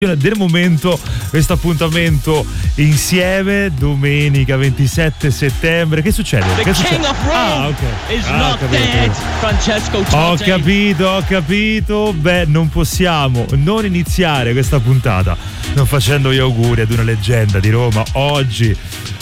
del momento, questo appuntamento insieme domenica 27 settembre. Che succede? The che King succede? of Rome Ok. is not dead, Francesco Totti. Ho capito. Beh, non possiamo non iniziare questa puntata non facendo gli auguri ad una leggenda di Roma. Oggi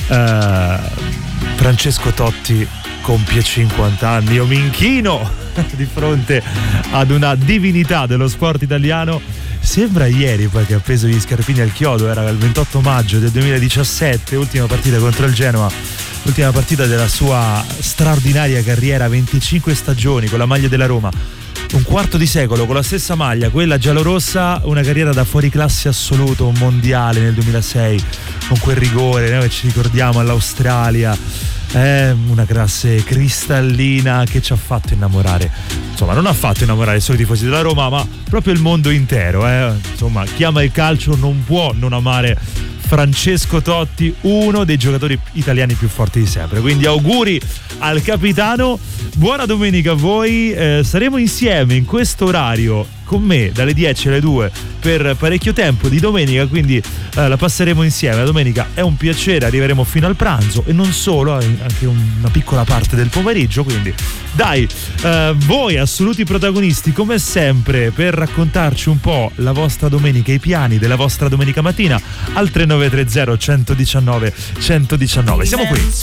Francesco Totti compie 50 anni. Io mi inchino di fronte ad una divinità dello sport italiano. Sembra ieri poi che ha preso gli scarpini al chiodo, era il 28 maggio del 2017, ultima partita contro il Genoa, l'ultima partita della sua straordinaria carriera, 25 stagioni con la maglia della Roma, un quarto di secolo con la stessa maglia, quella giallorossa, una carriera da fuoriclasse assoluto, un mondiale nel 2006 con quel rigore, noi che ci ricordiamo all'Australia. È una classe cristallina che ci ha fatto innamorare, insomma non ha fatto innamorare solo i tifosi della Roma ma proprio il mondo intero, insomma chi ama il calcio non può non amare Francesco Totti, uno dei giocatori italiani più forti di sempre. Quindi auguri al capitano, buona domenica a voi, saremo insieme in questo orario con me dalle 10 alle 2 per parecchio tempo di domenica, quindi la passeremo insieme. La domenica è un piacere, arriveremo fino al pranzo e non solo, anche una piccola parte del pomeriggio, quindi dai, voi assoluti protagonisti come sempre per raccontarci un po' la vostra domenica, i piani della vostra domenica mattina al 3930 119 119. Siamo qui.